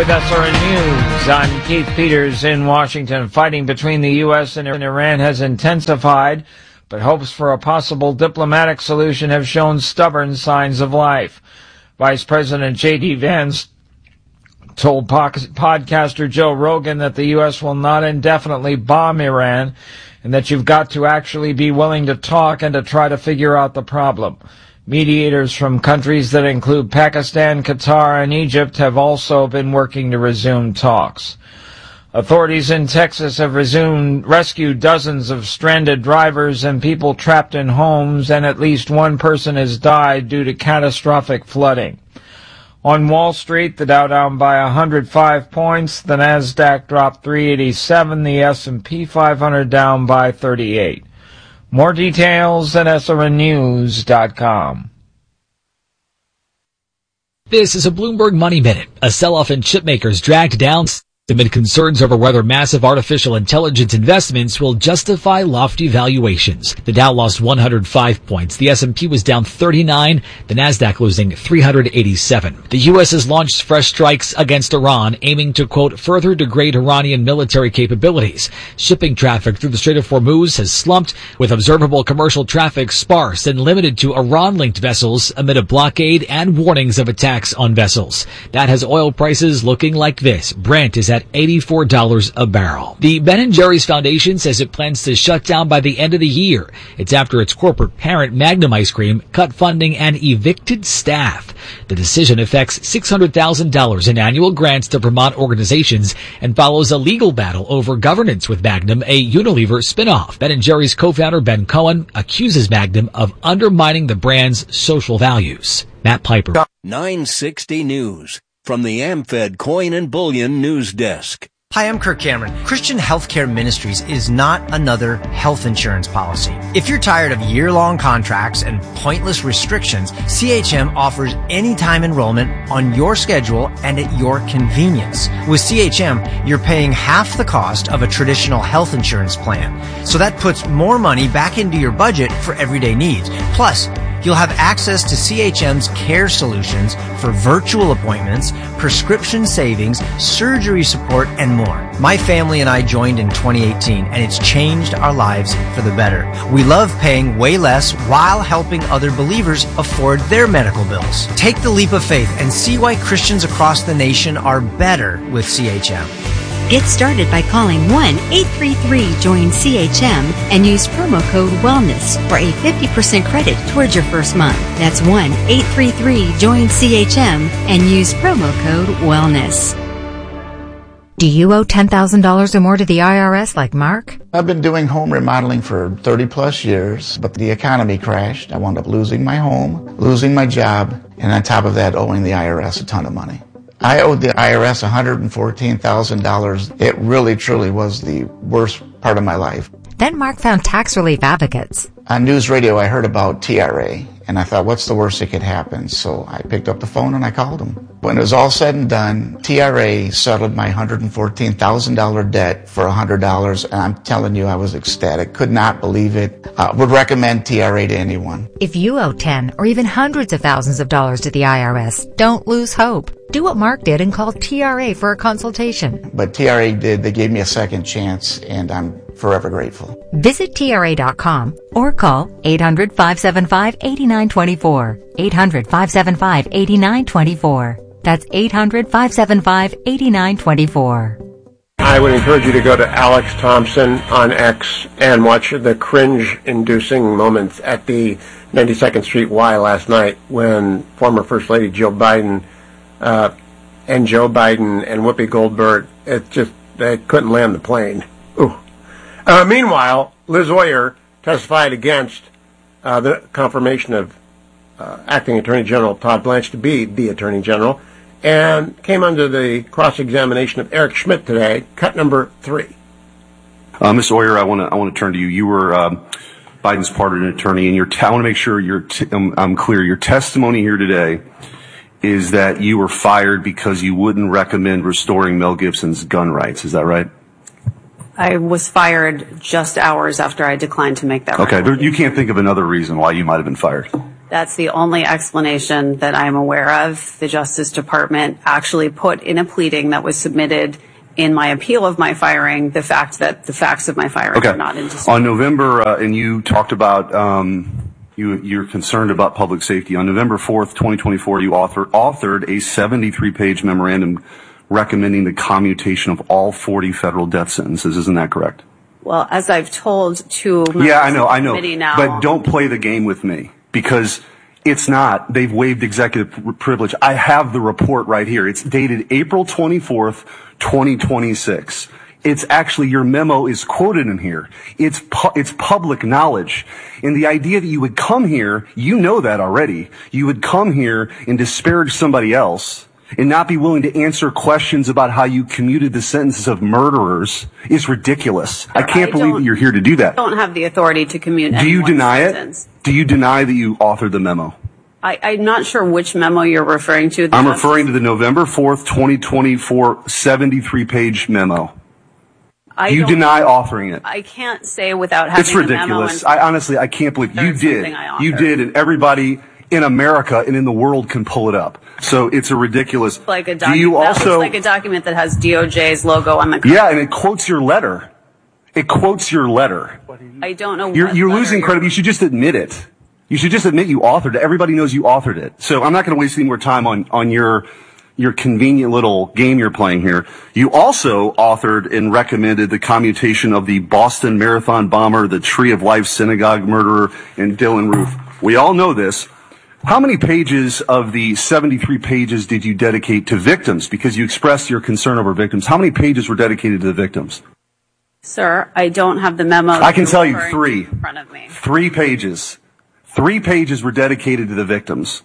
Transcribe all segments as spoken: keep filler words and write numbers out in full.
with S R N News. I'm Keith Peters in Washington. Fighting between the U S and Iran has intensified, but hopes for a possible diplomatic solution have shown stubborn signs of life. Vice President J D Vance told podcaster Joe Rogan that the U S will not indefinitely bomb Iran and that you've got to actually be willing to talk and to try to figure out the problem. Mediators from countries that include Pakistan, Qatar, and Egypt have also been working to resume talks. Authorities in Texas have resumed, rescued dozens of stranded drivers and people trapped in homes, and at least one person has died due to catastrophic flooding. On Wall Street, the Dow down by one hundred five points, the Nasdaq dropped three eighty-seven, the S and P five hundred down by thirty-eight. More details at S R N news dot com. This is a Bloomberg Money Minute. A sell-off in chipmakers dragged down amid concerns over whether massive artificial intelligence investments will justify lofty valuations. The Dow lost one hundred five points. The S and P was down thirty-nine, the Nasdaq losing three hundred eighty-seven. The U S has launched fresh strikes against Iran, aiming to, quote, further degrade Iranian military capabilities. Shipping traffic through the Strait of Hormuz has slumped, with observable commercial traffic sparse and limited to Iran-linked vessels amid a blockade and warnings of attacks on vessels. That has oil prices looking like this. Brent is at eighty-four dollars a barrel. The Ben and Jerry's Foundation says it plans to shut down by the end of the year. It's after its corporate parent, Magnum Ice Cream, cut funding and evicted staff. The decision affects six hundred thousand dollars in annual grants to Vermont organizations and follows a legal battle over governance with Magnum, a Unilever spinoff. Ben and Jerry's co-founder Ben Cohen accuses Magnum of undermining the brand's social values. Matt Piper. nine sixty News. From the AmFed Coin and Bullion News Desk. Hi, I'm Kirk Cameron. Christian Healthcare Ministries is not another health insurance policy. If you're tired of year-long contracts and pointless restrictions, C H M offers anytime enrollment on your schedule and at your convenience. With C H M, you're paying half the cost of a traditional health insurance plan. So that puts more money back into your budget for everyday needs. Plus, you'll have access to C H M's care solutions for virtual appointments, prescription savings, surgery support, and more. My family and I joined in twenty eighteen, and it's changed our lives for the better. We love paying way less while helping other believers afford their medical bills. Take the leap of faith and see why Christians across the nation are better with C H M. Get started by calling one eight three three join C H M and use promo code WELLNESS for a fifty percent credit towards your first month. That's one eight three three join C H M and use promo code WELLNESS. Do you owe ten thousand dollars or more to the I R S like Mark? I've been doing home remodeling for thirty plus years, but the economy crashed. I wound up losing my home, losing my job, and on top of that, owing the I R S a ton of money. I owed the I R S one hundred fourteen thousand dollars. It really, truly was the worst part of my life. Then Mark found tax relief advocates. On news radio, I heard about T R A, and I thought, what's the worst that could happen? So I picked up the phone and I called them. When it was all said and done, T R A settled my one hundred fourteen thousand dollars debt for one hundred dollars, and I'm telling you, I was ecstatic. Could not believe it. Uh, would recommend T R A to anyone. If you owe ten or even hundreds of thousands of dollars to the I R S, don't lose hope. Do what Mark did and call T R A for a consultation. But T R A did. They gave me a second chance, and I'm forever grateful. Visit T R A dot com or call eight hundred, five seven five, eight nine two four. eight hundred, five seven five, eight nine two four. That's eight hundred, five seven five, eight nine two four. I would encourage you to go to Alex Thompson on X and watch the cringe-inducing moments at the ninety-second Street Y last night when former First Lady Jill Biden uh, and Joe Biden and Whoopi Goldberg, it just, they couldn't land the plane. Ooh. Uh, meanwhile, Liz Oyer testified against uh, the confirmation of uh, Acting Attorney General Todd Blanche to be the Attorney General, and came under the cross-examination of Eric Schmidt today, cut number three. Uh, Miz Oyer, I want to I want to turn to you. You were um, Biden's pardon attorney, and your t- I want to make sure you're t- um, I'm clear. Your testimony here today is that you were fired because you wouldn't recommend restoring Mel Gibson's gun rights. Is that right? I was fired just hours after I declined to make that Okay, recommendation. but you can't think of another reason why you might have been fired. That's the only explanation that I'm aware of. The Justice Department actually put in a pleading that was submitted in my appeal of my firing the fact that the facts of my firing okay. are not in dispute. On November, uh, and you talked about um, you, you're concerned about public safety. On November fourth, twenty twenty-four, you author, authored a seventy-three page memorandum recommending the commutation of all forty federal death sentences. Isn't that correct? Well, as I've told two members yeah, I know, I know. of the committee now, but don't play the game with me, because it's not. They've waived executive privilege. I have the report right here. It's dated April twenty-fourth, twenty twenty-six. It's actually, your memo is quoted in here. It's pu- it's public knowledge. And the idea that you would come here, you know that already. You would come here and disparage somebody else and not be willing to answer questions about how you commuted the sentences of murderers is ridiculous. I can't I believe that you're here to do that. I don't have the authority to commute. Do you deny sentence. it? Do you deny that you authored the memo? I, I'm not sure which memo you're referring to. I'm Justice- referring to the November fourth, twenty twenty-four seventy-three page memo. I you deny authoring it. I can't say without having It's ridiculous. The memo I honestly, I can't believe you did. You authored. did, and everybody in America and in the world can pull it up. So it's a ridiculous. Like a document. Do you also, that looks like a document that has D O J's logo on the cover. Yeah, and it quotes your letter. It quotes your letter. I don't know. You're, what you're losing you're credit. You should just admit it. You should just admit you authored it. Everybody knows you authored it. So I'm not going to waste any more time on, on your, your convenient little game you're playing here. You also authored and recommended the commutation of the Boston Marathon bomber, the Tree of Life synagogue murderer, and Dylan Roof. We all know this. How many pages of the seventy-three pages did you dedicate to victims? Because you expressed your concern over victims. How many pages were dedicated to the victims? Sir, I don't have the memo. I can tell you three. In front of me. Three pages. Three pages were dedicated to the victims.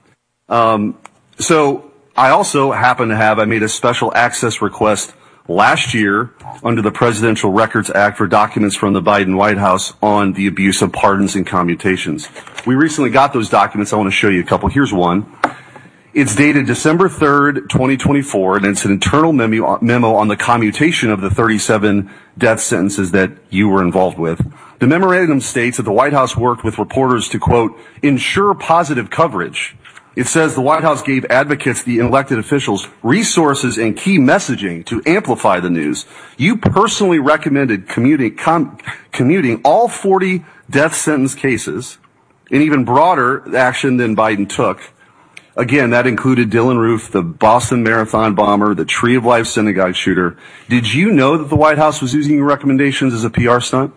Um, so I also happen to have, I made a special access request last year under the Presidential Records Act for documents from the Biden White House on the abuse of pardons and commutations. We recently got those documents. I want to show you a couple. Here's one. It's dated December third, twenty twenty-four, and it's an internal memo, memo on the commutation of the thirty-seven death sentences that you were involved with. The memorandum states that the White House worked with reporters to, quote, ensure positive coverage. It says the White House gave advocates, the elected officials, resources and key messaging to amplify the news. You personally recommended commuting, com, commuting all forty death sentence cases, and even broader action than Biden took. Again, that included Dylan Roof, the Boston Marathon bomber, the Tree of Life synagogue shooter. Did you know that the White House was using your recommendations as a P R stunt?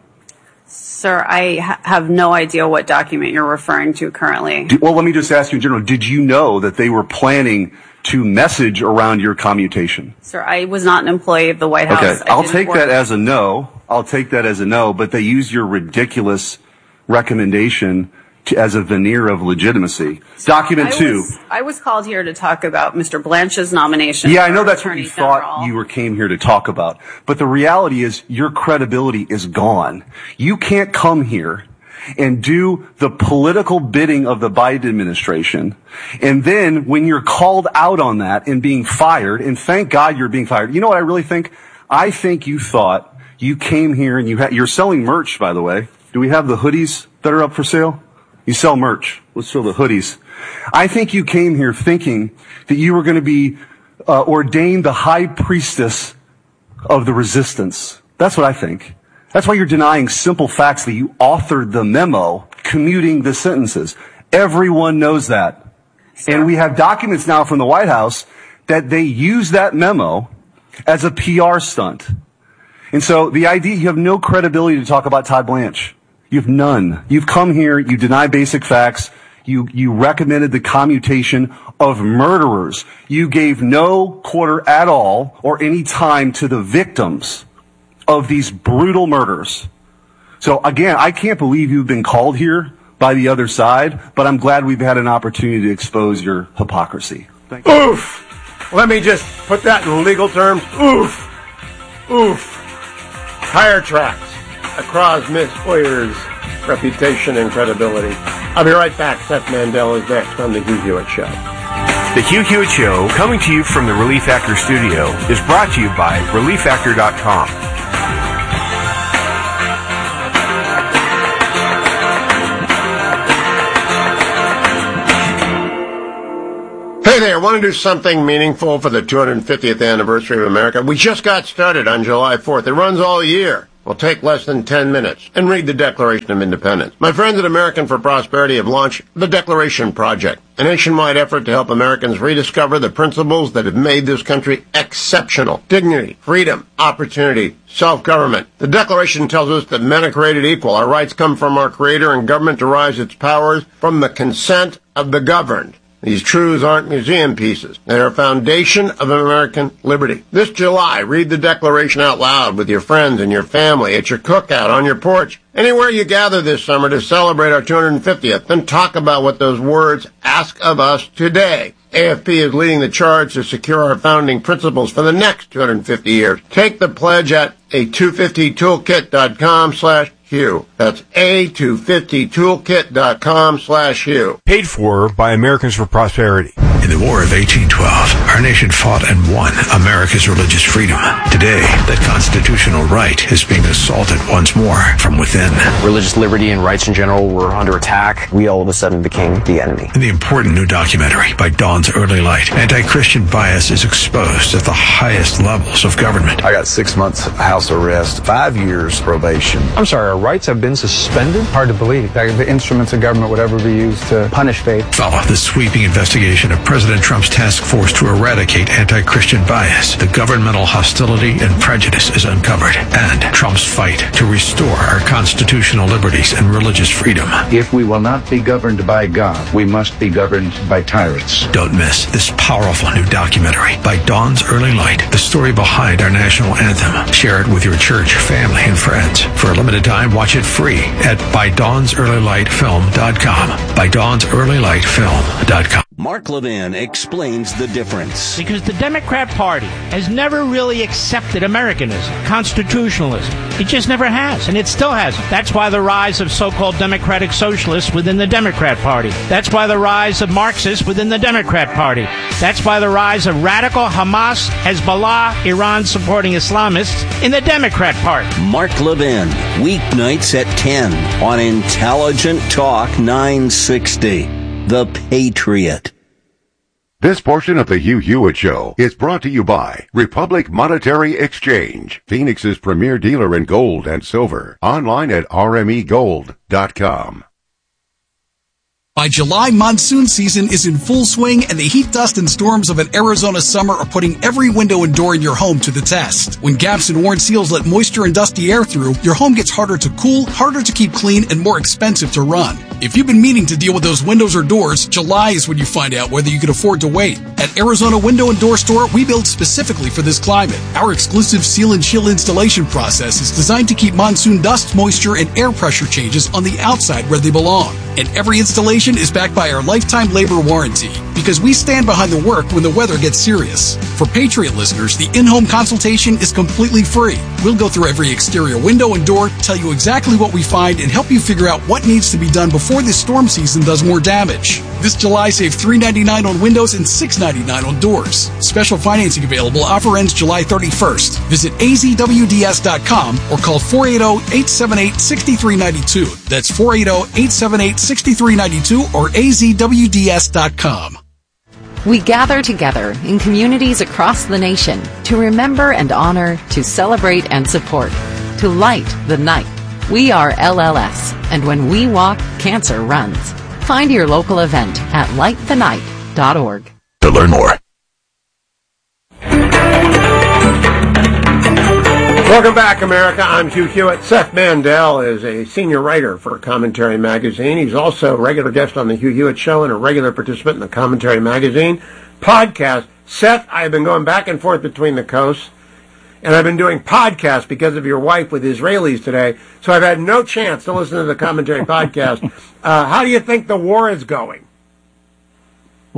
Sir, I ha- have no idea what document you're referring to currently. Do, well, let me just ask you in general. Did you know that they were planning to message around your commutation? Sir, I was not an employee of the White House. Okay, I'll take that as a no. I'll take that as a no, but they used your ridiculous recommendation to, as a veneer of legitimacy. Document I two. Was, I was called here to talk about Mister Blanche's nomination. Yeah, I know that's what you General. thought you were came here to talk about. But the reality is your credibility is gone. You can't come here and do the political bidding of the Biden administration. And then when you're called out on that and being fired, and thank God you're being fired. You know what I really think? I think you thought you came here and you ha- you're selling merch, by the way. Do we have the hoodies that are up for sale? You sell merch. Let's show the hoodies. I think you came here thinking that you were going to be uh, ordained the high priestess of the resistance. That's what I think. That's why you're denying simple facts that you authored the memo commuting the sentences. Everyone knows that. And we have documents now from the White House that they use that memo as a P R stunt. And so the idea, you have no credibility to talk about Todd Blanche. You have none. You've come here, you deny basic facts, you, you recommended the commutation of murderers. You gave no quarter at all or any time to the victims of these brutal murders. So again, I can't believe you've been called here by the other side, but I'm glad we've had an opportunity to expose your hypocrisy. Thank you. Oof! Let me just put that in legal terms. Oof! Oof! Tire tracks across Miss Hoyer's reputation and credibility. I'll be right back. Seth Mandel is next on The Hugh Hewitt Show. The Hugh Hewitt Show, coming to you from the Relief Factor studio, is brought to you by relief factor dot com. Hey there, want to do something meaningful for the two hundred fiftieth anniversary of America? We just got started on July fourth. It runs all year. Will take less than ten minutes and read the Declaration of Independence. My friends at American for Prosperity have launched the Declaration Project, a nationwide effort to help Americans rediscover the principles that have made this country exceptional. Dignity, freedom, opportunity, self-government. The Declaration tells us that men are created equal. Our rights come from our Creator, and government derives its powers from the consent of the governed. These truths aren't museum pieces. They are a foundation of American liberty. This July, read the Declaration out loud with your friends and your family, at your cookout, on your porch, anywhere you gather this summer to celebrate our two hundred fiftieth. Then talk about what those words ask of us today. A F P is leading the charge to secure our founding principles for the next two hundred fifty years. Take the pledge at a two fifty toolkit dot com slash Hugh. That's a two fifty toolkit dot com slash Hugh. Paid for by Americans for Prosperity. In the War of eighteen twelve, our nation fought and won America's religious freedom. Today, that constitutional right is being assaulted once more from within. Religious liberty and rights in general were under attack. We all of a sudden became the enemy. In the important new documentary, By Dawn's Early Light, anti-Christian bias is exposed at the highest levels of government. I got six months house arrest, five years probation. I'm sorry, our rights have been suspended? Hard to believe that the instruments of government would ever be used to punish faith. Follow the sweeping investigation of President Trump's task force to eradicate anti-Christian bias. The governmental hostility and prejudice is uncovered, and Trump's fight to restore our constitutional liberties and religious freedom. If we will not be governed by God, we must be governed by tyrants. Don't miss this powerful new documentary, By Dawn's Early Light, the story behind our national anthem. Share it with your church, family, and friends. For a limited time, watch it free at by dawns early light film dot com. by dawns early light film dot com. Mark Levin explains the difference. Because the Democrat Party has never really accepted Americanism, constitutionalism. It just never has, and it still hasn't. That's why the rise of so-called democratic socialists within the Democrat Party. That's why the rise of Marxists within the Democrat Party. That's why the rise of radical Hamas, Hezbollah, Iran-supporting Islamists in the Democrat Party. Mark Levin, weeknights at ten on Intelligent Talk nine sixty. The Patriot. This portion of the Hugh Hewitt Show is brought to you by Republic Monetary Exchange, Phoenix's premier dealer in gold and silver. Online at r m e gold dot com. By July, monsoon season is in full swing, and the heat, dust, and storms of an Arizona summer are putting every window and door in your home to the test. When gaps and worn seals let moisture and dusty air through, your home gets harder to cool, harder to keep clean, and more expensive to run. If you've been meaning to deal with those windows or doors, July is when you find out whether you can afford to wait. At Arizona Window and Door Store, we build specifically for this climate. Our exclusive seal and chill installation process is designed to keep monsoon dust, moisture, and air pressure changes on the outside where they belong. And every installation is backed by our lifetime labor warranty, because we stand behind the work when the weather gets serious. For Patriot listeners, the in-home consultation is completely free. We'll go through every exterior window and door, tell you exactly what we find, and help you figure out what needs to be done before this storm season does more damage. This July, save three dollars and ninety-nine cents on windows and six dollars and ninety-nine cents on doors. Special financing available. Offer ends July thirty-first. Visit a z w d s dot com or call four eight zero, eight seven eight, six three nine two. That's four eight zero, eight seven eight, six three nine two or a z w d s dot com. We gather together in communities across the nation to remember and honor, to celebrate and support, to light the night. We are L L S, and when we walk, cancer runs. Find your local event at light the night dot org. To learn more. Welcome back, America. I'm Hugh Hewitt. Seth Mandel is a senior writer for Commentary Magazine. He's also a regular guest on the Hugh Hewitt Show and a regular participant in the Commentary Magazine podcast. Seth, I've been going back and forth between the coasts, and I've been doing podcasts because of your wife with Israelis today, so I've had no chance to listen to the Commentary podcast. Uh, how do you think the war is going? uh,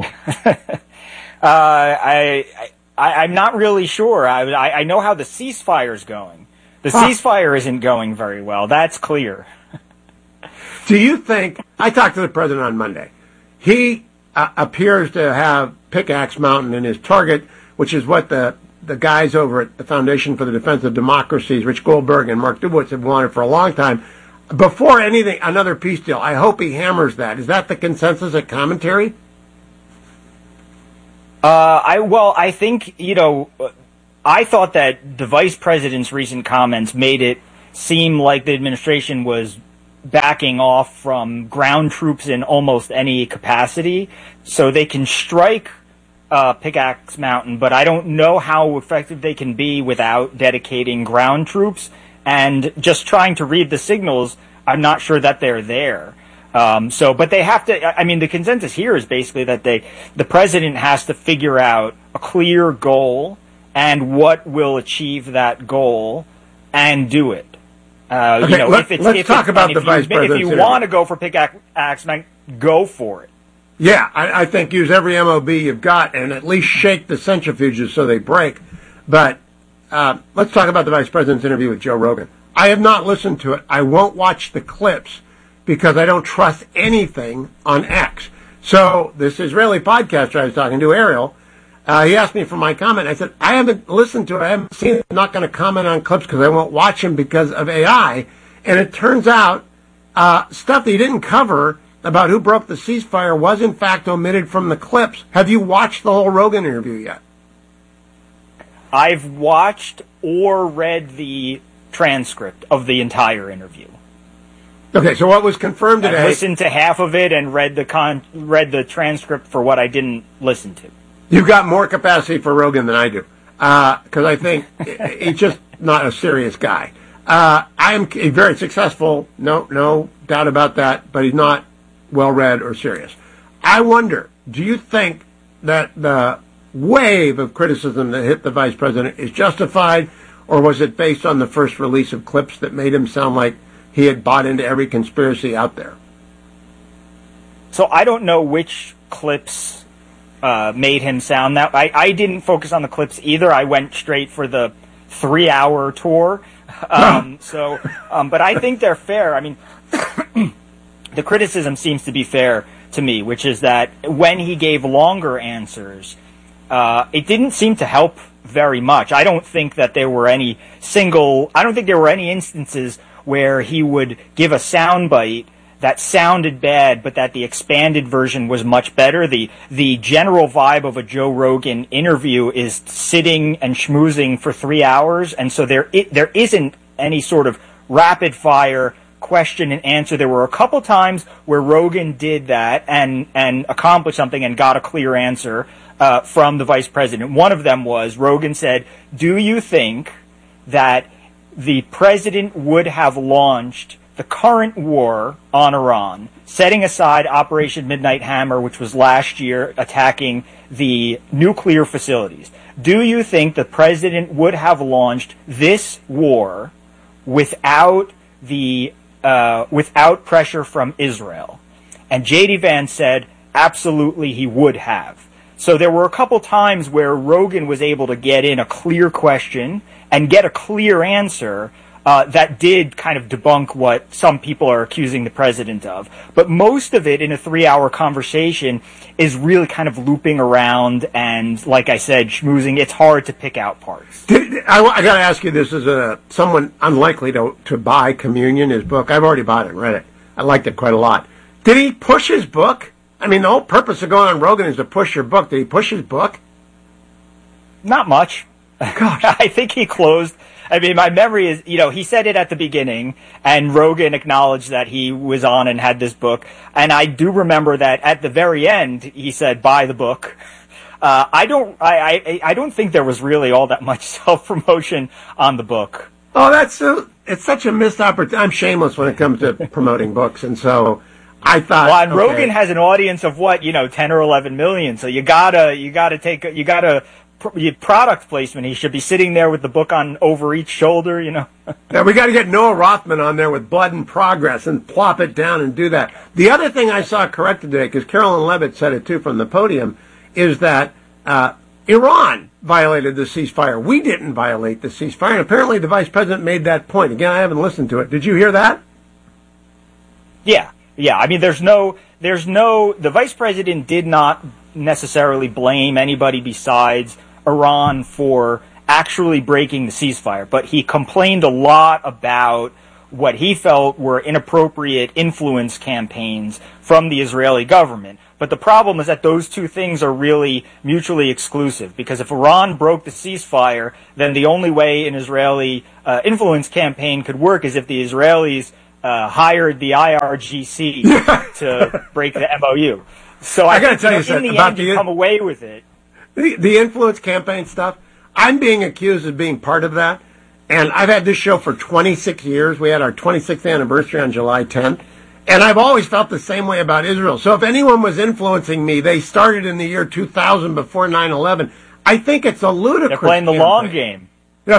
I... I I, I'm not really sure. I, I, I know how the ceasefire's going. The huh. ceasefire isn't going very well. That's clear. Do you think... I talked to the president on Monday. He uh, appears to have Pickaxe Mountain in his target, which is what the, the guys over at the Foundation for the Defense of Democracies, Rich Goldberg and Mark Dubowitz, have wanted for a long time. Before anything, another peace deal. I hope he hammers that. Is that the consensus at Commentary? Uh, I well, I think you know, I thought that the vice president's recent comments made it seem like the administration was backing off from ground troops in almost any capacity, so they can strike uh, Pickaxe Mountain, but I don't know how effective they can be without dedicating ground troops. And just trying to read the signals, I'm not sure that they're there. Um, so, but they have to. I mean, the consensus here is basically that they, the president has to figure out a clear goal and what will achieve that goal, and do it. Uh, okay, you know, let, if it's, let's if talk it's, about the if vice you, president. If you want to go for Pickaxe Mountain, go for it. Yeah, I, I think use every M O B you've got and at least shake the centrifuges so they break. But uh, let's talk about the vice president's interview with Joe Rogan. I have not listened to it. I won't watch the clips because I don't trust anything on X. So this Israeli podcaster I was talking to, Ariel, uh, he asked me for my comment. I said, I haven't listened to it. I haven't seen it. I'm not going to comment on clips because I won't watch them because of A I. And it turns out uh, stuff that he didn't cover about who broke the ceasefire was in fact omitted from the clips. Have you watched the whole Rogan interview yet? I've watched or read the transcript of the entire interview. Okay, so what was confirmed today? I listened to half of it and read the con- read the transcript for what I didn't listen to. You've got more capacity for Rogan than I do, because uh, I think he's just not a serious guy. Uh, I am very successful, no no doubt about that, but he's not well-read or serious. I wonder, do you think that the wave of criticism that hit the vice president is justified, or was it based on the first release of clips that made him sound like he had bought into every conspiracy out there? So I don't know which clips uh, made him sound that. I, I didn't focus on the clips either. I went straight for the three-hour tour. Um, so, um, but I think they're fair. I mean, the criticism seems to be fair to me, which is that when he gave longer answers, uh, it didn't seem to help very much. I don't think that there were any single, I don't think there were any instances where he would give a soundbite that sounded bad, but that the expanded version was much better. The the general vibe of a Joe Rogan interview is sitting and schmoozing for three hours, and so there it, there isn't any sort of rapid fire question and answer. There were a couple times where Rogan did that and and accomplished something and got a clear answer uh, from the vice president. One of them was Rogan said, "Do you think that the president would have launched the current war on Iran, setting aside Operation Midnight Hammer, which was last year attacking the nuclear facilities? Do you think the president would have launched this war without the uh, without pressure from Israel?" And J D Vance said, absolutely he would have. So there were a couple times where Rogan was able to get in a clear question and get a clear answer Uh, that did kind of debunk what some people are accusing the president of. But most of it in a three-hour conversation is really kind of looping around and, like I said, schmoozing. It's hard to pick out parts. Did, I, I got to ask you this as a someone unlikely to to buy Communion, his book. I've already bought it and read it. I liked it quite a lot. Did he push his book? I mean, the whole purpose of going on Rogan is to push your book. Did he push his book? Not much. Gosh. I think he closed. I mean, my memory is, you know, he said it at the beginning, and Rogan acknowledged that he was on and had this book. And I do remember that at the very end, he said, buy the book. Uh, I don't, I, I, I don't think there was really all that much self-promotion on the book. Oh, that's so, it's such a missed opportunity. I'm shameless when it comes to promoting books, and so I thought. Well, and okay. Rogan has an audience of what, you know, ten or eleven million. So you gotta, you gotta take, you gotta, product placement. He should be sitting there with the book on over each shoulder, you know. Yeah, we got to get Noah Rothman on there with Blood and Progress and plop it down and do that. The other thing I saw corrected today, because Carolyn Levitt said it too from the podium, is that uh, Iran violated the ceasefire. We didn't violate the ceasefire, and apparently the vice president made that point. Again, I haven't listened to it. Did you hear that? Yeah, yeah. I mean, there's no, there's no. The vice president did not necessarily blame anybody besides Iran for actually breaking the ceasefire, but he complained a lot about what he felt were inappropriate influence campaigns from the Israeli government. But the problem is that those two things are really mutually exclusive, because if Iran broke the ceasefire, then the only way an Israeli uh, influence campaign could work is if the Israelis uh, hired the I R G C to break the M O U. So I, I got to tell you, in something the about end, the you come away with it. The, the influence campaign stuff. I'm being accused of being part of that, and I've had this show for twenty-six years. We had our twenty-sixth anniversary on July tenth. And I've always felt the same way about Israel. So if anyone was influencing me, they started in the year two thousand before nine eleven. I think it's a ludicrous They're playing the campaign. long game.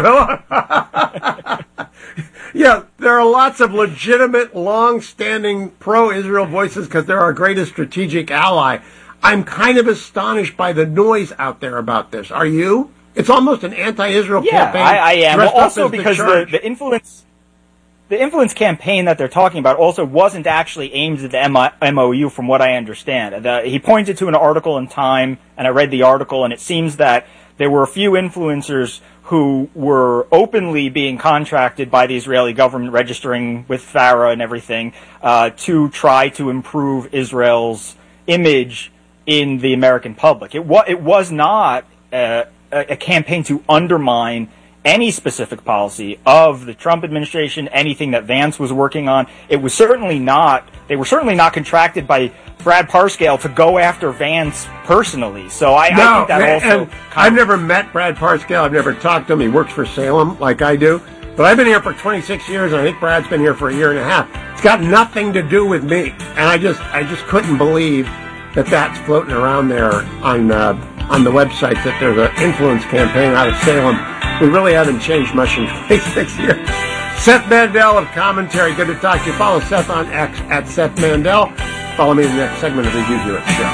Yeah, there are lots of legitimate, long-standing pro-Israel voices because they're our greatest strategic ally. I'm kind of astonished by the noise out there about this. Are you? It's almost an anti-Israel Yeah, campaign. I, I am. dressed Well, up also as the because the, church. the influence... The influence campaign that they're talking about also wasn't actually aimed at the M O U, from what I understand. The, he pointed to an article in Time, and I read the article, and it seems that there were a few influencers who were openly being contracted by the Israeli government, registering with FARA and everything, uh, to try to improve Israel's image in the American public. It, wa- it was not uh, a, a campaign to undermine any specific policy of the Trump administration, anything that Vance was working on. It was certainly not, they were certainly not contracted by Brad Parscale to go after Vance personally. So I, no, I think that also... and I've never met Brad Parscale. I've never talked to him. He works for Salem like I do. But I've been here for twenty-six years, and I think Brad's been here for a year and a half. It's got nothing to do with me. And I just I just couldn't believe that that's floating around there on, uh, on the website, that there's an influence campaign out of Salem. We really haven't changed much in twenty-six years. Seth Mandel of Commentary. Good to talk to you. Follow Seth on X at Seth Mandel. Follow me in the next segment of the Hugh Hewitt Show.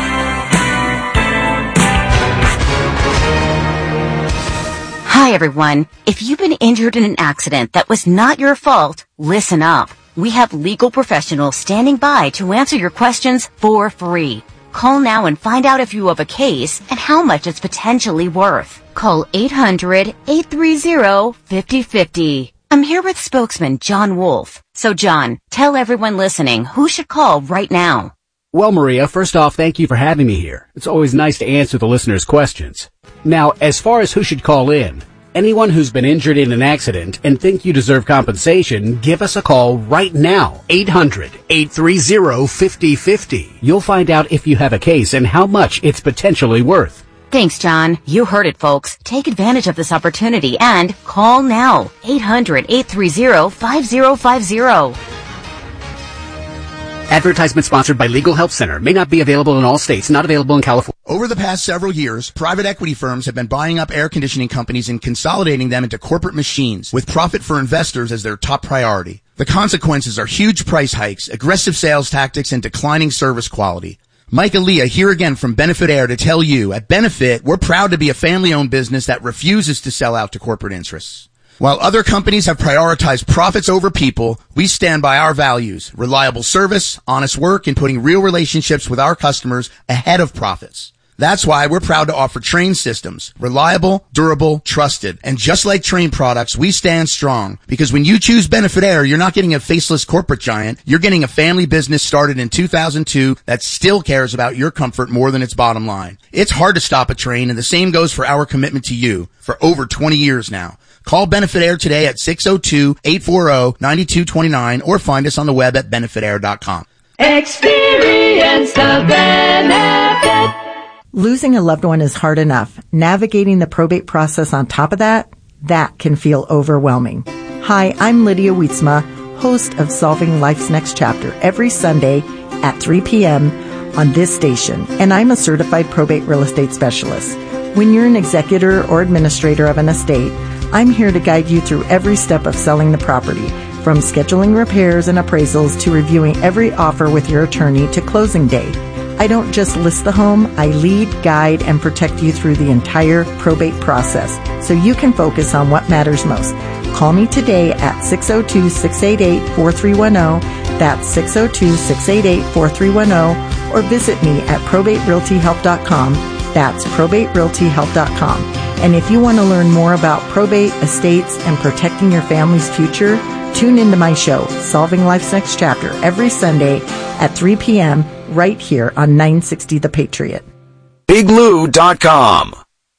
Hi, everyone. If you've been injured in an accident that was not your fault, listen up. We have legal professionals standing by to answer your questions for free. Call now and find out if you have a case and how much it's potentially worth. Call eight hundred, eight three zero, five zero five zero. I'm here with spokesman John Wolf. So, John, tell everyone listening who should call right now. Well, Maria, first off, thank you for having me here. It's always nice to answer the listeners' questions. Now, as far as who should call in, anyone who's been injured in an accident and think you deserve compensation, give us a call right now. eight hundred, eight three zero, five zero five zero. You'll find out if you have a case and how much it's potentially worth. Thanks, John. You heard it, folks. Take advantage of this opportunity and call now. eight hundred, eight three zero, five zero five zero. Advertisement sponsored by Legal Help Center. May not be available in all states. Not available in California. Over the past several years, private equity firms have been buying up air conditioning companies and consolidating them into corporate machines, with profit for investors as their top priority. The consequences are huge price hikes, aggressive sales tactics, and declining service quality. Mike Aaliyah here again from Benefit Air to tell you, at Benefit, we're proud to be a family-owned business that refuses to sell out to corporate interests. While other companies have prioritized profits over people, we stand by our values: reliable service, honest work, and putting real relationships with our customers ahead of profits. That's why we're proud to offer Train systems. Reliable, durable, trusted. And just like Train products, we stand strong. Because when you choose Benefit Air, you're not getting a faceless corporate giant. You're getting a family business started in two thousand two that still cares about your comfort more than its bottom line. It's hard to stop a train, and the same goes for our commitment to you for over twenty years now. Call Benefit Air today at six oh two, eight four zero, nine two two nine or find us on the web at benefit air dot com. Experience the benefit. Losing a loved one is hard enough. Navigating the probate process on top of that, that can feel overwhelming. Hi, I'm Lydia Wietzma, host of Solving Life's Next Chapter, every Sunday at three p.m. on this station, and I'm a certified probate real estate specialist. When you're an executor or administrator of an estate, I'm here to guide you through every step of selling the property, from scheduling repairs and appraisals to reviewing every offer with your attorney to closing day. I don't just list the home, I lead, guide, and protect you through the entire probate process so you can focus on what matters most. Call me today at six oh two, six eight eight, four three one zero. That's six oh two, six eight eight, four three one zero. Or visit me at probate realty help dot com. That's probate realty help dot com. And if you want to learn more about probate, estates, and protecting your family's future, Tune into my show, Solving Life's Next Chapter, every Sunday at three p.m. right here on nine sixty The Patriot. big lou dot com.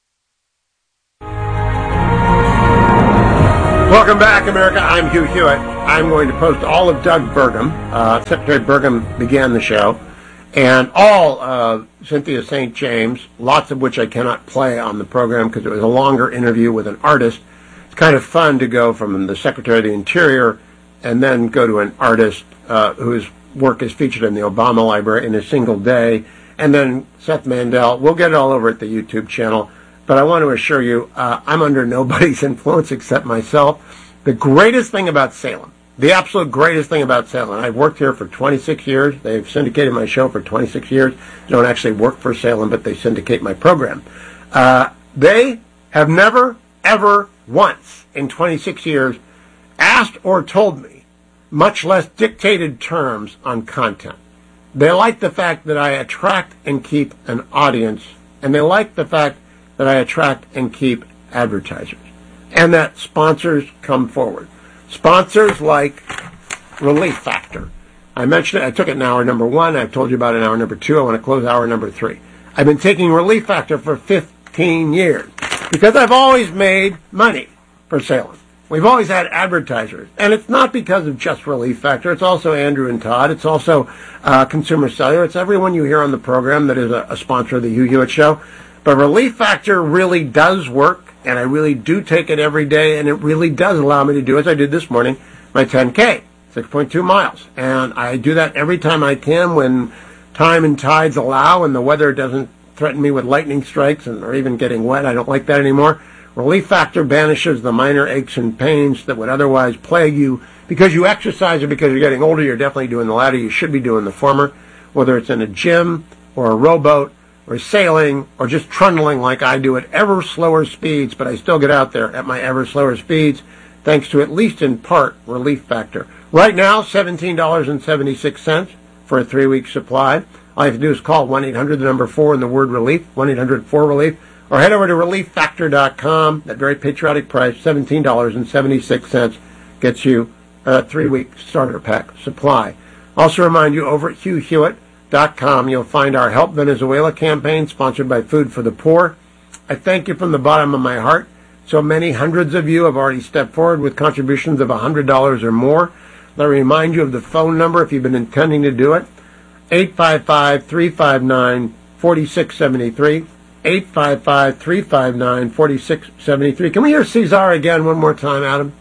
Welcome back, America. I'm Hugh Hewitt. I'm going to post all of Doug Burgum. Uh, Secretary Burgum began the show, and all uh, Cynthia Saint James, lots of which I cannot play on the program because it was a longer interview with an artist. It's kind of fun to go from the Secretary of the Interior and then go to an artist uh, whose work is featured in the Obama Library in a single day, and then Seth Mandel. We'll get it all over at the YouTube channel. But I want to assure you, uh, I'm under nobody's influence except myself. The greatest thing about Salem, the absolute greatest thing about Salem, I've worked here for twenty-six years. They've syndicated my show for twenty-six years. I don't actually work for Salem, but they syndicate my program. Uh, they have never, ever once in twenty-six years asked or told me, much less dictated terms on content. They like the fact that I attract and keep an audience, and they like the fact that I attract and keep advertisers, and that sponsors come forward. Sponsors like Relief Factor. I mentioned it. I took it in hour number one. I've told you about it in hour number two. I want to close hour number three. I've been taking Relief Factor for fifteen years because I've always made money for Salem. We've always had advertisers, and it's not because of just Relief Factor. It's also Andrew and Todd. It's also uh, Consumer Cellular. It's everyone you hear on the program that is a, a sponsor of the Hugh Hewitt Show. But Relief Factor really does work, and I really do take it every day, and it really does allow me to do, as I did this morning, my ten K, six point two miles. And I do that every time I can when time and tides allow and the weather doesn't threaten me with lightning strikes and or even getting wet. I don't like that anymore. Relief Factor banishes the minor aches and pains that would otherwise plague you because you exercise or because you're getting older. You're definitely doing the latter. You should be doing the former, whether it's in a gym or a rowboat, or sailing, or just trundling like I do at ever slower speeds, but I still get out there at my ever slower speeds, thanks to at least in part Relief Factor. Right now, seventeen dollars and seventy-six cents for a three-week supply. All you have to do is call one eight hundred, the number four, and the word relief, one eight hundred four relief, or head over to relief factor dot com. That very patriotic price, seventeen dollars and seventy-six cents, gets you a three-week starter pack supply. Also remind you, over at Hugh Hewitt dot com, you'll find our Help Venezuela campaign sponsored by Food for the Poor. I thank you from the bottom of my heart. So many hundreds of you have already stepped forward with contributions of one hundred dollars or more. Let me remind you of the phone number if you've been intending to do it. eight five five, three five nine, four six seven three. eight five five, three five nine, four six seven three. Can we hear Cesar again one more time, Adam?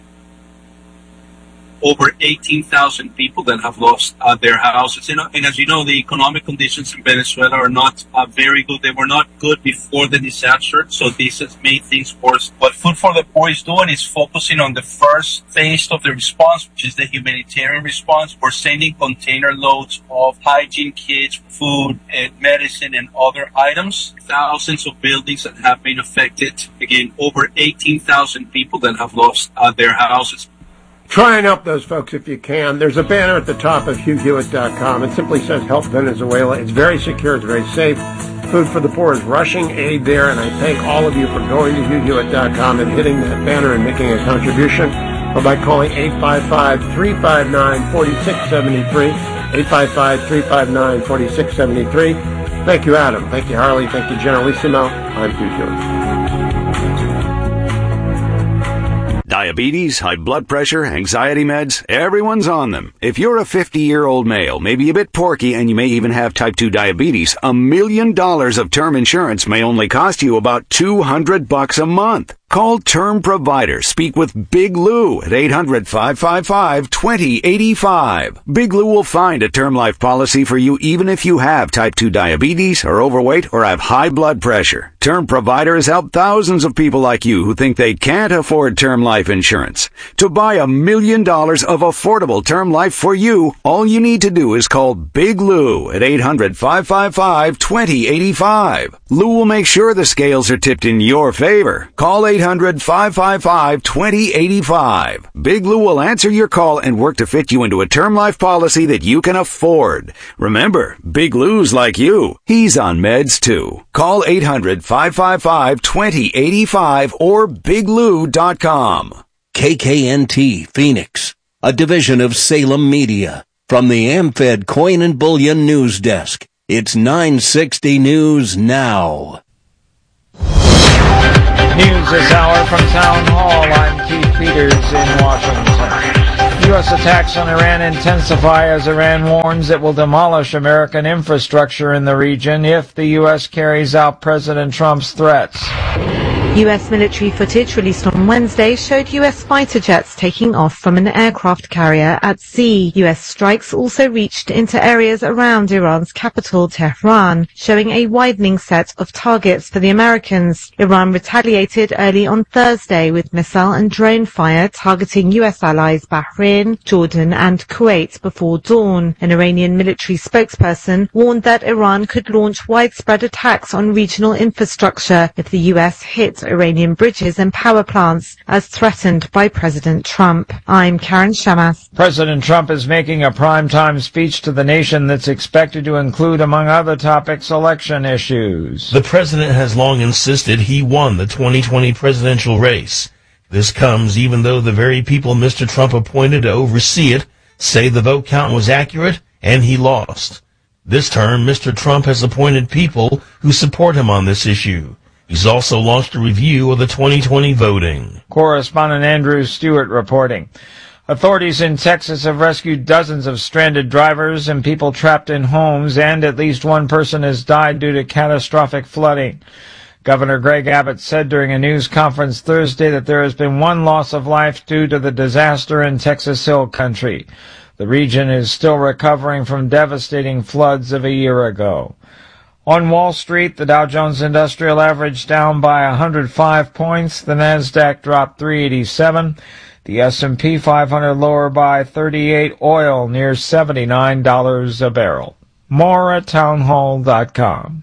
Over eighteen thousand people that have lost uh, their houses. You know, and as you know, the economic conditions in Venezuela are not uh, very good. They were not good before the disaster, so this has made things worse. What Food for the Poor is doing is focusing on the first phase of the response, which is the humanitarian response. We're sending container loads of hygiene kits, food, and medicine, and other items. Thousands of buildings that have been affected. Again, over eighteen thousand people that have lost uh, their houses. Try and help those folks if you can. There's a banner at the top of Hugh Hewitt dot com. It simply says Help Venezuela. It's very secure. It's very safe. Food for the Poor is rushing aid there, and I thank all of you for going to Hugh Hewitt dot com and hitting that banner and making a contribution, or by calling eight five five, three five nine, four six seven three, eight five five, three five nine, four six seven three. Thank you, Adam. Thank you, Harley. Thank you, Generalissimo. I'm Hugh Hewitt. Diabetes, high blood pressure, anxiety meds, everyone's on them. If you're a fifty-year-old male, maybe a bit porky, and you may even have type two diabetes, a million dollars of term insurance may only cost you about two hundred bucks a month. Call Term Provider. Speak with Big Lou at eight hundred, five five five, two zero eight five. Big Lou will find a term life policy for you even if you have type two diabetes, are overweight, or have high blood pressure. Term Provider has helped thousands of people like you who think they can't afford term life insurance. To buy a million dollars of affordable term life for you, all you need to do is call Big Lou at eight hundred, five five five, two zero eight five. Lou will make sure the scales are tipped in your favor. Call eight hundred, five five five, two zero eight five. Big Lou will answer your call and work to fit you into a term life policy that you can afford. Remember, Big Lou's like you. He's on meds too. Call eight hundred, five five five, two zero eight five or big lou dot com. K K N T Phoenix, a division of Salem Media. From the AmFed Coin and Bullion News Desk, it's nine sixty News Now. News this hour from Town Hall. I'm Keith Peters in Washington. U S attacks on Iran intensify as Iran warns it will demolish American infrastructure in the region if the U S carries out President Trump's threats. U S military footage released on Wednesday showed U S fighter jets taking off from an aircraft carrier at sea. U S strikes also reached into areas around Iran's capital, Tehran, showing a widening set of targets for the Americans. Iran retaliated early on Thursday with missile and drone fire targeting U S allies Bahrain, Jordan and Kuwait before dawn. An Iranian military spokesperson warned that Iran could launch widespread attacks on regional infrastructure if the U S hit Iranian bridges and power plants as threatened by President Trump. I'm Karen Shamas. President Trump is making a primetime speech to the nation that's expected to include, among other topics, election issues. The president has long insisted he won the twenty twenty presidential race. This comes even though the very people Mister Trump appointed to oversee it say the vote count was accurate and he lost. This term, Mister Trump has appointed people who support him on this issue. He's also launched a review of the twenty twenty voting. Correspondent Andrew Stewart reporting. Authorities in Texas have rescued dozens of stranded drivers and people trapped in homes, and at least one person has died due to catastrophic flooding. Governor Greg Abbott said during a news conference Thursday that there has been one loss of life due to the disaster in Texas Hill Country. The region is still recovering from devastating floods of a year ago. On Wall Street, the Dow Jones Industrial Average down by one hundred five points. The Nasdaq dropped three eighty-seven. The S and P five hundred lower by thirty-eight. Oil near seventy-nine dollars a barrel. More at townhall dot com.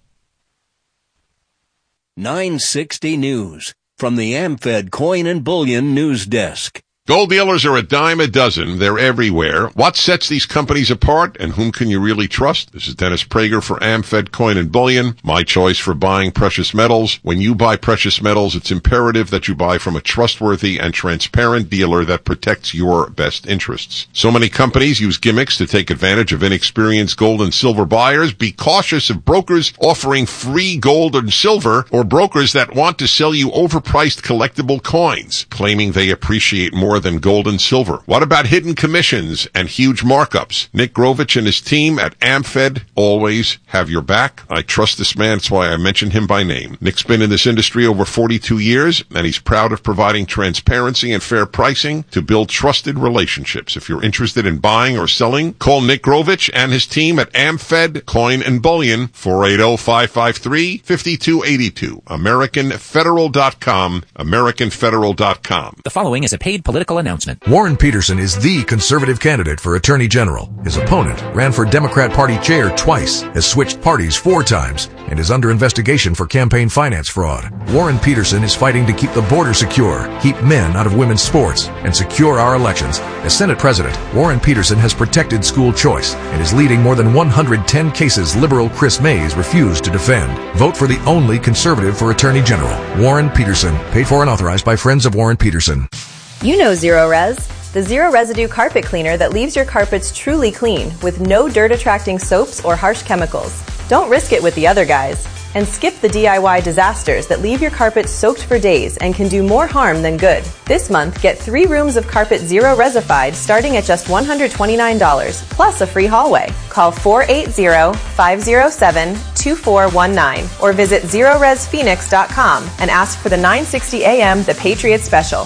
nine sixty News from the AmFed Coin and Bullion News Desk. Gold dealers are a dime a dozen. They're everywhere. What sets these companies apart, and whom can you really trust? This is Dennis Prager for AmFed Coin and Bullion, my choice for buying precious metals. When you buy precious metals, it's imperative that you buy from a trustworthy and transparent dealer that protects your best interests. So many companies use gimmicks to take advantage of inexperienced gold and silver buyers. Be cautious of brokers offering free gold and silver, or brokers that want to sell you overpriced collectible coins, claiming they appreciate more than gold and silver. What about hidden commissions and huge markups? Nick Grovich and his team at AmFed always have your back. I trust this man. That's why I mention him by name. Nick's been in this industry over forty-two years, and he's proud of providing transparency and fair pricing to build trusted relationships. If you're interested in buying or selling, call Nick Grovich and his team at AmFed Coin and Bullion, four eight zero, five five three, five two eight two. American Federal dot com, American Federal dot com. The following is a paid political announcement. Warren Peterson is the conservative candidate for Attorney General. His opponent ran for Democrat Party chair twice, has switched parties four times, and is under investigation for campaign finance fraud. Warren Peterson is fighting to keep the border secure, keep men out of women's sports, and secure our elections. As Senate President, Warren Peterson has protected school choice and is leading more than one hundred ten cases liberal Chris Mays refused to defend. Vote for the only conservative for Attorney General, Warren Peterson. Paid for and authorized by Friends of Warren Peterson. You know Zero Res, the zero residue carpet cleaner that leaves your carpets truly clean with no dirt-attracting soaps or harsh chemicals. Don't risk it with the other guys. And skip the D I Y disasters that leave your carpet soaked for days and can do more harm than good. This month, get three rooms of carpet Zero Resified starting at just one hundred twenty-nine dollars, plus a free hallway. Call four eight zero, five zero seven, two four one nine or visit zero res phoenix dot com and ask for the nine sixty A M The Patriot Special.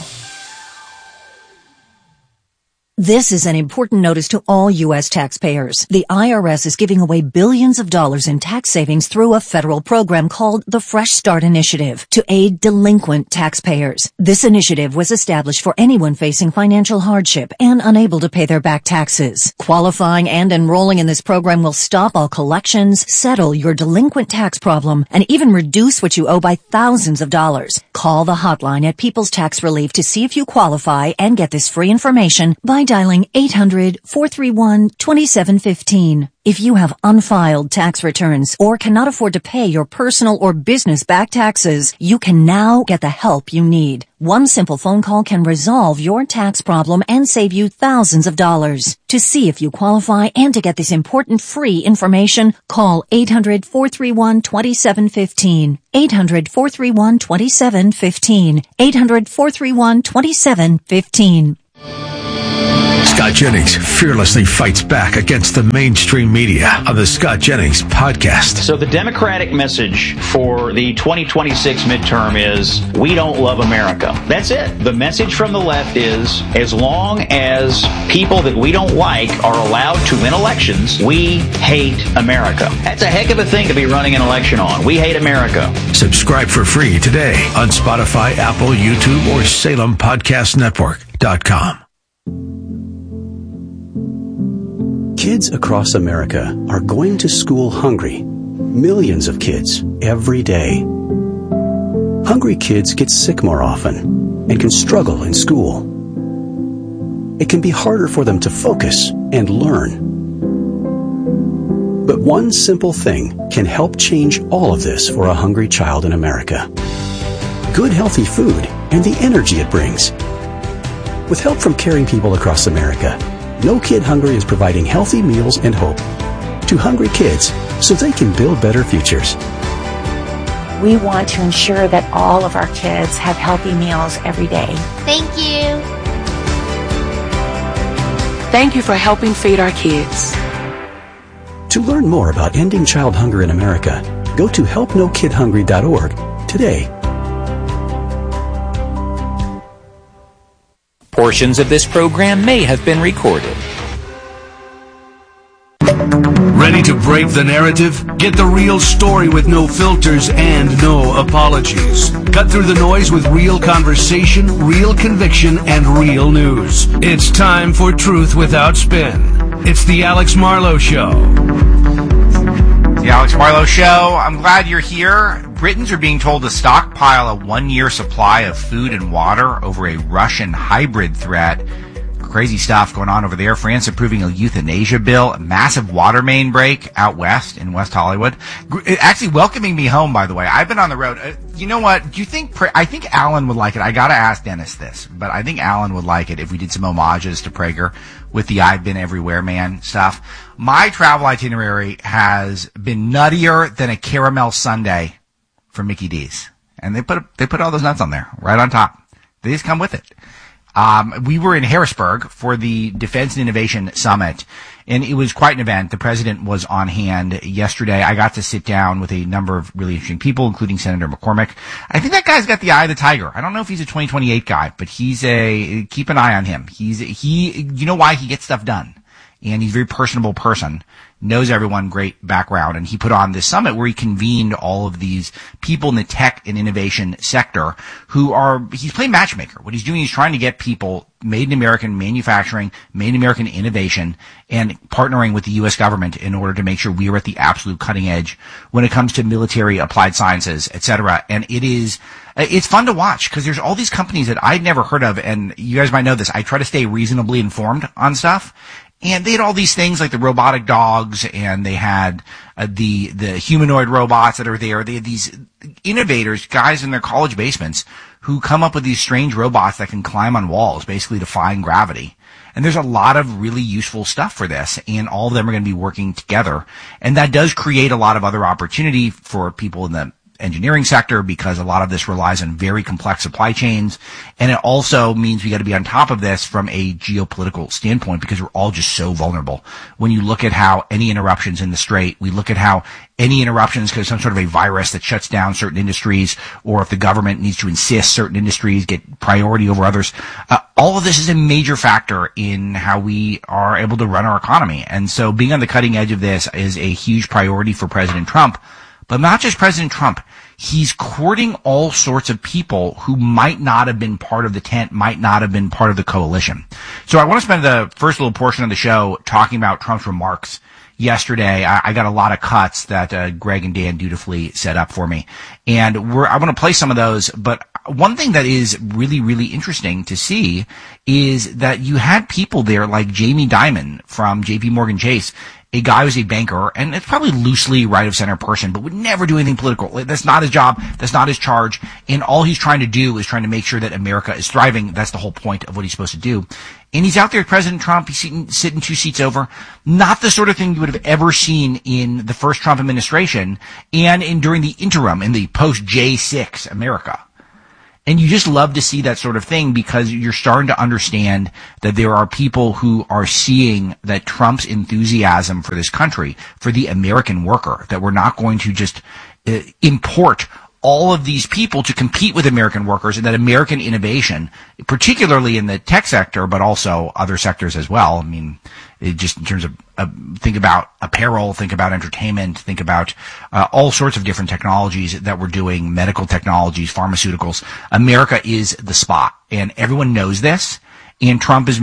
This is an important notice to all U S taxpayers. The I R S is giving away billions of dollars in tax savings through a federal program called the Fresh Start Initiative to aid delinquent taxpayers. This initiative was established for anyone facing financial hardship and unable to pay their back taxes. Qualifying and enrolling in this program will stop all collections, settle your delinquent tax problem, and even reduce what you owe by thousands of dollars. Call the hotline at People's Tax Relief to see if you qualify and get this free information by dialing eight hundred, four three one, two seven one five. If you have unfiled tax returns or cannot afford to pay your personal or business back taxes, you can now get the help you need. One simple phone call can resolve your tax problem and save you thousands of dollars. To see if you qualify and to get this important free information, call eight hundred, four three one, two seven one five. eight hundred, four three one, two seven one five. eight hundred, four three one, two seven one five. Scott Jennings fearlessly fights back against the mainstream media on the Scott Jennings podcast. So the Democratic message for the twenty twenty-six midterm is, we don't love America. That's it. The message from the left is, as long as people that we don't like are allowed to win elections, we hate America. That's a heck of a thing to be running an election on. We hate America. Subscribe for free today on Spotify, Apple, YouTube, or Salem Podcast Network dot com. Kids across America are going to school hungry. Millions of kids every day. Hungry kids get sick more often and can struggle in school. It can be harder for them to focus and learn. But one simple thing can help change all of this for a hungry child in America. Good, healthy food and the energy it brings. With help from caring people across America, No Kid Hungry is providing healthy meals and hope to hungry kids so they can build better futures. We want to ensure that all of our kids have healthy meals every day. Thank you. Thank you for helping feed our kids. To learn more about ending child hunger in America, go to help no kid hungry dot org today. Portions of this program may have been recorded. Ready to break the narrative? Get the real story with no filters and no apologies. Cut through the noise with real conversation, real conviction, and real news. It's time for Truth Without Spin. It's the Alex Marlowe Show. The Alex Marlowe Show. I'm glad you're here. Britons are being told to stockpile a one-year supply of food and water over a Russian hybrid threat. Crazy stuff going on over there. France approving a euthanasia bill. A massive water main break out west in West Hollywood. Actually welcoming me home, by the way. I've been on the road. Uh, you know what? Do you think, I think Alan would like it. I gotta ask Dennis this, but I think Alan would like it if we did some homages to Prager with the I've Been Everywhere Man stuff. My travel itinerary has been nuttier than a caramel sundae from Mickey D's. And they put, they put all those nuts on there, right on top. They just come with it. Um, we were in Harrisburg for the Defense and Innovation Summit, and it was quite an event. The president was on hand yesterday. I got to sit down with a number of really interesting people, including Senator McCormick. I think that guy's got the eye of the tiger. I don't know if he's a twenty twenty-eight guy, but he's a, keep an eye on him. He's, he, you know why he gets stuff done. And he's a very personable person, knows everyone, great background, and he put on this summit where he convened all of these people in the tech and innovation sector who are, he's playing matchmaker. What he's doing is trying to get people made in American manufacturing, made in American innovation, and partnering with the U S government in order to make sure we are at the absolute cutting edge when it comes to military, applied sciences, et cetera. And it is, it's fun to watch because there's all these companies that I'd never heard of, and you guys might know this. I try to stay reasonably informed on stuff. And they had all these things like the robotic dogs, and they had uh, the the humanoid robots that are there. They had these innovators, guys in their college basements, who come up with these strange robots that can climb on walls, basically defying gravity. And there's a lot of really useful stuff for this, and all of them are going to be working together. And that does create a lot of other opportunity for people in the engineering sector, because a lot of this relies on very complex supply chains. And it also means we got to be on top of this from a geopolitical standpoint, because we're all just so vulnerable. When you look at how any interruptions in the Strait, we look at how any interruptions because some sort of a virus that shuts down certain industries, or if the government needs to insist certain industries get priority over others, uh, all of this is a major factor in how we are able to run our economy. And so being on the cutting edge of this is a huge priority for President Trump. But not just President Trump. He's courting all sorts of people who might not have been part of the tent, might not have been part of the coalition. So I want to spend the first little portion of the show talking about Trump's remarks yesterday. I, I got a lot of cuts that uh, Greg and Dan dutifully set up for me. And we're, I want to play some of those, but one thing that is really, really interesting to see is that you had people there like Jamie Dimon from J P Morgan Chase, a guy who's a banker, and it's probably loosely right-of-center person, but would never do anything political. That's not his job. That's not his charge. And all he's trying to do is trying to make sure that America is thriving. That's the whole point of what he's supposed to do. And he's out there with President Trump. He's sitting, sitting two seats over. Not the sort of thing you would have ever seen in the first Trump administration and in during the interim in the post-J six America. And you just love to see that sort of thing because you're starting to understand that there are people who are seeing that Trump's enthusiasm for this country, for the American worker, that we're not going to just uh, import all of these people to compete with American workers, and that American innovation, particularly in the tech sector, but also other sectors as well. I mean, it just in terms of, uh, think about apparel, think about entertainment, think about uh, all sorts of different technologies that we're doing, medical technologies, pharmaceuticals. America is the spot, and everyone knows this, and Trump is